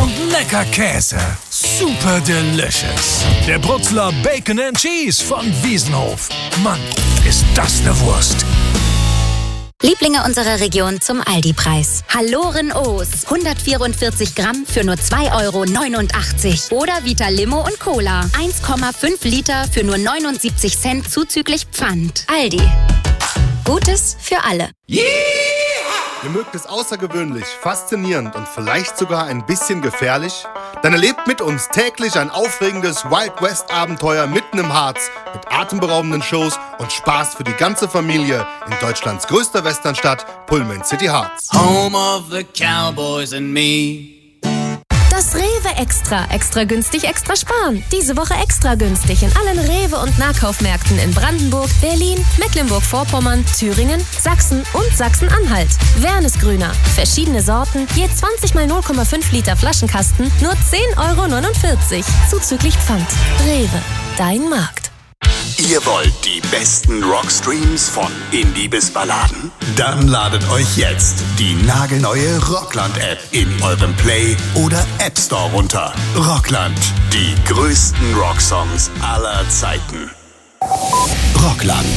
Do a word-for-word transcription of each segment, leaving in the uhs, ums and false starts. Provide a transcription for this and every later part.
und lecker Käse. Super delicious. Der Brutzler Bacon and Cheese von Wiesenhof. Mann, ist das eine Wurst. Lieblinge unserer Region zum Aldi-Preis. Halloren O's. hundertvierundvierzig Gramm für nur zwei Euro neunundachtzig. Oder Vita Limo und Cola. eins Komma fünf Liter für nur neunundsiebzig Cent zuzüglich Pfand. Aldi. Gutes für alle. Yeah! Ihr mögt es außergewöhnlich, faszinierend und vielleicht sogar ein bisschen gefährlich? Dann erlebt mit uns täglich ein aufregendes Wild West Abenteuer mitten im Harz mit atemberaubenden Shows und Spaß für die ganze Familie in Deutschlands größter Westernstadt, Pullman City Harz. Home of the Cowboys and me. Das Rewe Extra. Extra günstig, extra sparen. Diese Woche extra günstig in allen Rewe- und Nahkaufmärkten in Brandenburg, Berlin, Mecklenburg-Vorpommern, Thüringen, Sachsen und Sachsen-Anhalt. Wernesgrüner. Verschiedene Sorten, je zwanzig mal null Komma fünf Liter Flaschenkasten, nur zehn Euro neunundvierzig. Zuzüglich Pfand. Rewe. Dein Markt. Ihr wollt die besten Rockstreams von Indie bis Balladen? Dann ladet euch jetzt die nagelneue Rockland-App in eurem Play- oder App Store runter. Rockland, die größten Rocksongs aller Zeiten. Rockland.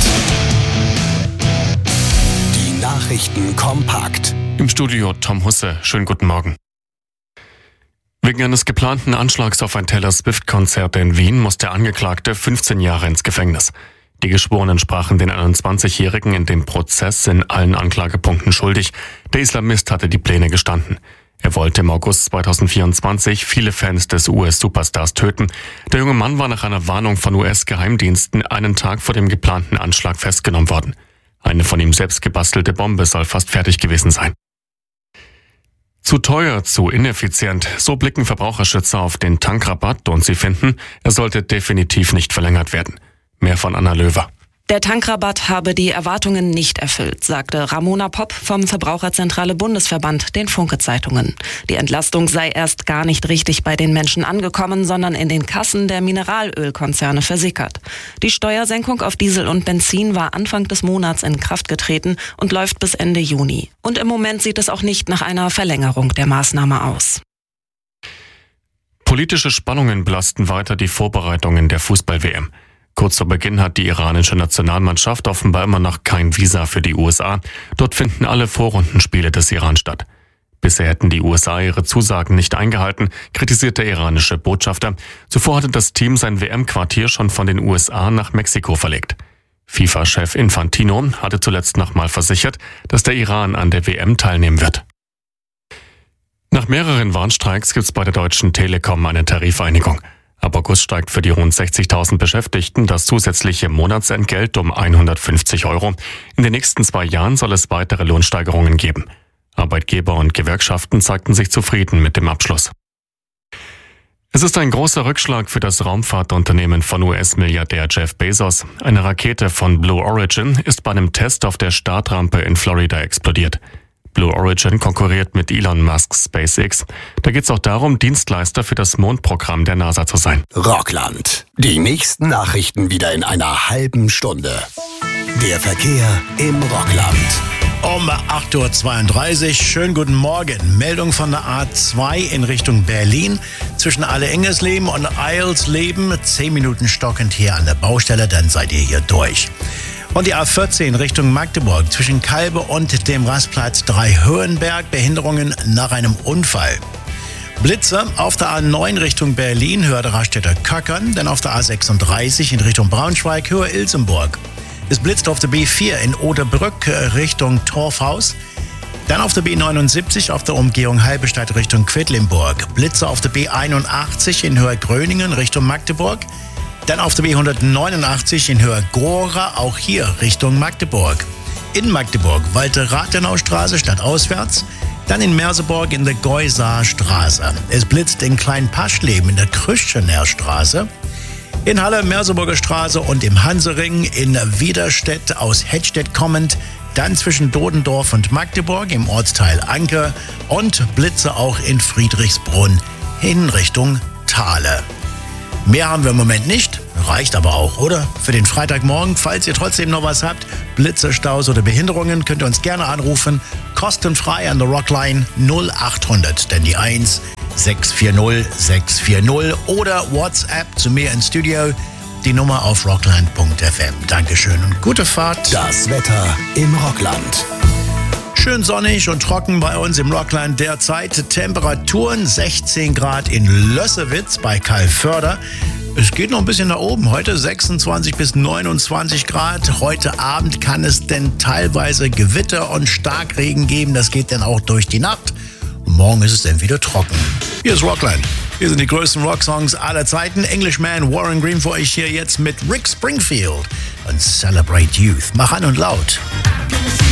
Die Nachrichten kompakt. Im Studio Tom Husse. Schönen guten Morgen. Wegen eines geplanten Anschlags auf ein Taylor Swift-Konzert in Wien muss der Angeklagte fünfzehn Jahre ins Gefängnis. Die Geschworenen sprachen den einundzwanzigjährigen in dem Prozess in allen Anklagepunkten schuldig. Der Islamist hatte die Pläne gestanden. Er wollte im August zweitausendvierundzwanzig viele Fans des U S-Superstars töten. Der junge Mann war nach einer Warnung von U S-Geheimdiensten einen Tag vor dem geplanten Anschlag festgenommen worden. Eine von ihm selbst gebastelte Bombe soll fast fertig gewesen sein. Zu teuer, zu ineffizient, so blicken Verbraucherschützer auf den Tankrabatt und sie finden, er sollte definitiv nicht verlängert werden. Mehr von Anna Löwer. Der Tankrabatt habe die Erwartungen nicht erfüllt, sagte Ramona Popp vom Verbraucherzentrale Bundesverband den Funke-Zeitungen. Die Entlastung sei erst gar nicht richtig bei den Menschen angekommen, sondern in den Kassen der Mineralölkonzerne versickert. Die Steuersenkung auf Diesel und Benzin war Anfang des Monats in Kraft getreten und läuft bis Ende Juni. Und im Moment sieht es auch nicht nach einer Verlängerung der Maßnahme aus. Politische Spannungen belasten weiter die Vorbereitungen der Fußball-W M. Kurz vor Beginn hat die iranische Nationalmannschaft offenbar immer noch kein Visa für die U S A. Dort finden alle Vorrundenspiele des Iran statt. Bisher hätten die U S A ihre Zusagen nicht eingehalten, kritisiert der iranische Botschafter. Zuvor hatte das Team sein W M-Quartier schon von den U S A nach Mexiko verlegt. FIFA-Chef Infantino hatte zuletzt nochmal versichert, dass der Iran an der W M teilnehmen wird. Nach mehreren Warnstreiks gibt es bei der Deutschen Telekom eine Tarifeinigung. Ab August steigt für die rund sechzigtausend Beschäftigten das zusätzliche Monatsentgelt um hundertfünfzig Euro. In den nächsten zwei Jahren soll es weitere Lohnsteigerungen geben. Arbeitgeber und Gewerkschaften zeigten sich zufrieden mit dem Abschluss. Es ist ein großer Rückschlag für das Raumfahrtunternehmen von U S-Milliardär Jeff Bezos. Eine Rakete von Blue Origin ist bei einem Test auf der Startrampe in Florida explodiert. Blue Origin konkurriert mit Elon Musks SpaceX. Da geht es auch darum, Dienstleister für das Mondprogramm der NASA zu sein. Rockland. Die nächsten Nachrichten wieder in einer halben Stunde. Der Verkehr im Rockland. Um acht Uhr zweiunddreißig, schönen guten Morgen. Meldung von der A zwei in Richtung Berlin. Zwischen Alle-Engersleben und Eilsleben. Zehn Minuten stockend hier an der Baustelle, dann seid ihr hier durch. Und die A vierzehn Richtung Magdeburg zwischen Kalbe und dem Rastplatz Drei-Höhenberg. Behinderungen nach einem Unfall. Blitzer auf der A neun Richtung Berlin, Höhe der Raststätter Köckern. Dann auf der A sechsunddreißig in Richtung Braunschweig, Höhe Ilsenburg. Es blitzt auf der B vier in Oderbrück Richtung Torfhaus. Dann auf der B neunundsiebzig auf der Umgehung Halberstadt Richtung Quedlinburg. Blitzer auf der B einundachtzig in Höhe Gröningen Richtung Magdeburg. Dann auf der B hundertneunundachtzig in Höhe Gora, auch hier Richtung Magdeburg. In Magdeburg Walter-Rathenau-Straße stadtauswärts. Dann in Merseburg in der Geusaar-Straße. Es blitzt in Klein-Paschleben in der Krüschener Straße. In Halle Merseburger Straße und im Hansering in Widerstedt aus Hettstedt kommend. Dann zwischen Dodendorf und Magdeburg im Ortsteil Anke. Und Blitze auch in Friedrichsbrunn in Richtung Thale. Mehr haben wir im Moment nicht, reicht aber auch, oder? Für den Freitagmorgen, falls ihr trotzdem noch was habt, Blitze, Staus oder Behinderungen, könnt ihr uns gerne anrufen. Kostenfrei an der Rockline null achthundert, denn die eins sechs vier null sechs vier null oder WhatsApp zu mir ins Studio. Die Nummer auf rockland punkt f m. Dankeschön und gute Fahrt. Das Wetter im Rockland. Schön sonnig und trocken bei uns im Rockland derzeit. Temperaturen sechzehn Grad in Lössewitz bei Calvörder. Es geht noch ein bisschen nach oben. Heute sechsundzwanzig bis neunundzwanzig Grad. Heute Abend kann es denn teilweise Gewitter und Starkregen geben. Das geht dann auch durch die Nacht. Und morgen ist es dann wieder trocken. Hier ist Rockland. Hier sind die größten Rocksongs aller Zeiten. Englishman Warren Green für euch hier jetzt mit Rick Springfield und Celebrate Youth. Mach an und laut.